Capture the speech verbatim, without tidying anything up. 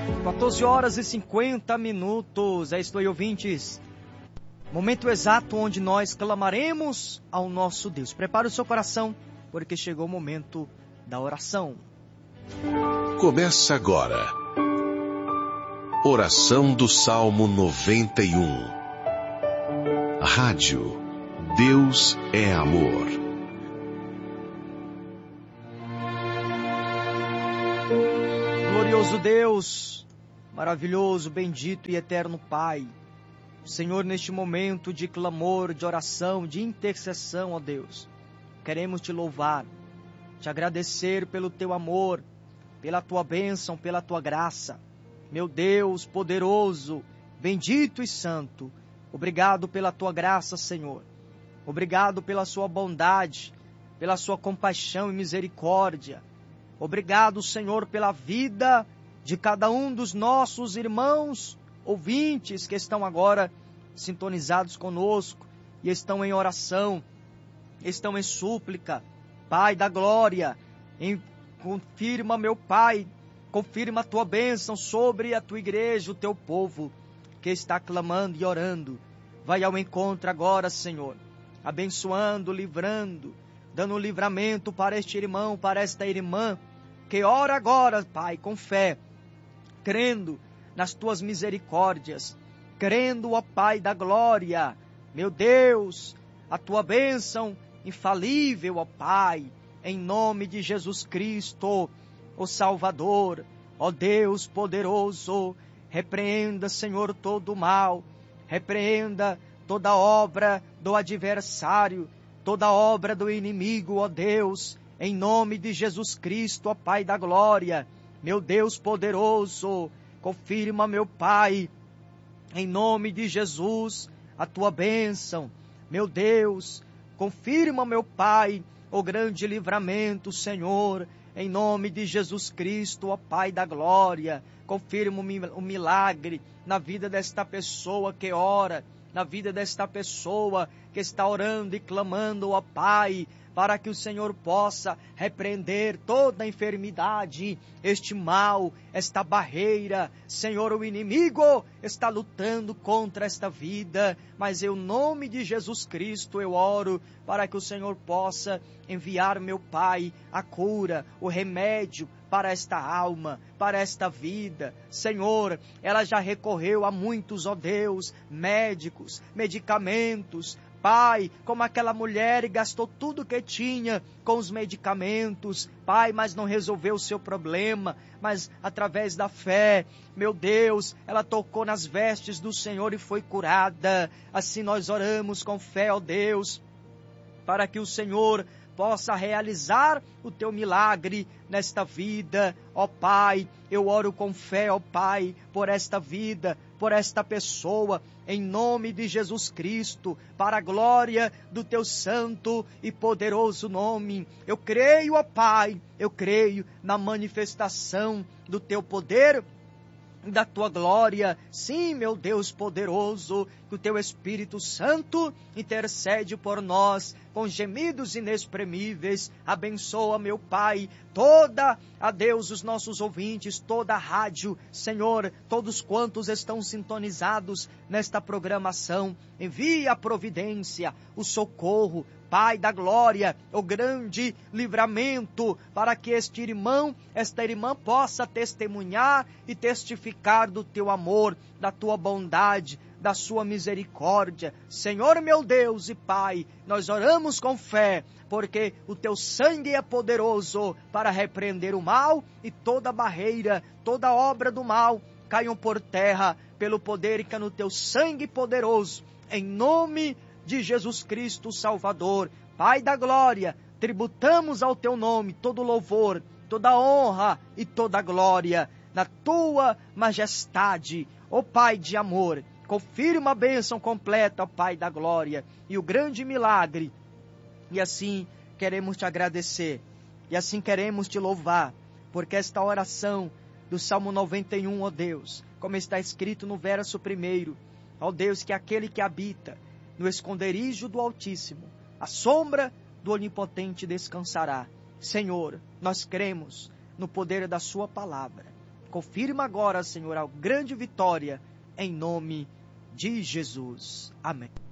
quatorze horas e cinquenta minutos, é isto aí, ouvintes. Momento exato onde nós clamaremos ao nosso Deus. Prepare o seu coração, porque chegou o momento da oração. Começa agora. Oração do Salmo noventa e um. Rádio Deus é Amor. Glorioso Deus, maravilhoso, bendito e eterno Pai, Senhor, neste momento de clamor, de oração, de intercessão, ó Deus, queremos te louvar, te agradecer pelo teu amor, pela tua bênção, pela tua graça. Meu Deus poderoso, bendito e santo, obrigado pela tua graça, Senhor. Obrigado pela sua bondade, pela sua compaixão e misericórdia. Obrigado, Senhor, pela vida de cada um dos nossos irmãos ouvintes que estão agora sintonizados conosco e estão em oração, estão em súplica. Pai da glória, em, confirma, meu Pai, confirma a tua bênção sobre a tua igreja, o teu povo que está clamando e orando. Vai ao encontro agora, Senhor, abençoando, livrando, dando livramento para este irmão, para esta irmã, que ora agora, Pai, com fé, crendo nas tuas misericórdias, crendo, ó Pai da glória, meu Deus, a tua bênção infalível, ó Pai, em nome de Jesus Cristo, ó Salvador, ó Deus poderoso, repreenda, Senhor, todo o mal, repreenda toda obra do adversário, toda obra do inimigo, ó Deus, em nome de Jesus Cristo, ó Pai da glória, meu Deus poderoso, confirma, meu Pai, em nome de Jesus, a tua bênção, meu Deus, confirma, meu Pai, o grande livramento, Senhor, em nome de Jesus Cristo, ó Pai da glória, confirma o milagre na vida desta pessoa que ora, na vida desta pessoa que está orando e clamando, ó Pai, para que o Senhor possa repreender toda a enfermidade, este mal, esta barreira. Senhor, o inimigo está lutando contra esta vida, mas em nome de Jesus Cristo eu oro para que o Senhor possa enviar, meu Pai, a cura, o remédio para esta alma, para esta vida. Senhor, ela já recorreu a muitos, ó Deus, médicos, medicamentos, Pai, como aquela mulher gastou tudo que tinha com os medicamentos, Pai, mas não resolveu o seu problema, mas através da fé, meu Deus, ela tocou nas vestes do Senhor e foi curada. Assim nós oramos com fé, ó Deus, para que o Senhor possa realizar o teu milagre nesta vida, ó Pai. Eu oro com fé, ó Pai, por esta vida, por esta pessoa, em nome de Jesus Cristo, para a glória do teu santo e poderoso nome. Eu creio, ó Pai, eu creio na manifestação do teu poder, da tua glória. Sim, meu Deus poderoso, que o teu Espírito Santo intercede por nós com gemidos inexprimíveis. Abençoa, meu Pai, toda, a Deus, os nossos ouvintes, toda a rádio, Senhor, todos quantos estão sintonizados nesta programação. Envia a providência, o socorro, Pai da glória, o grande livramento, para que este irmão, esta irmã possa testemunhar e testificar do teu amor, da tua bondade, da sua misericórdia. Senhor meu Deus e Pai, nós oramos com fé, porque o teu sangue é poderoso para repreender o mal, e toda barreira, toda obra do mal caiam por terra pelo poder que é no teu sangue poderoso, em nome de Jesus Cristo Salvador. Pai da glória, tributamos ao teu nome todo louvor, toda honra e toda glória, na tua majestade, ó Pai de amor. Confirma a bênção completa, ó Pai da glória, e o grande milagre. E assim queremos te agradecer, e assim queremos te louvar, porque esta oração do Salmo noventa e um, ó Deus, como está escrito no verso primeiro, ó Deus, que aquele que habita no esconderijo do Altíssimo, a sombra do Onipotente descansará. Senhor, nós cremos no poder da sua palavra. confirma agora, Senhor, a grande vitória, em nome de Jesus. Amém.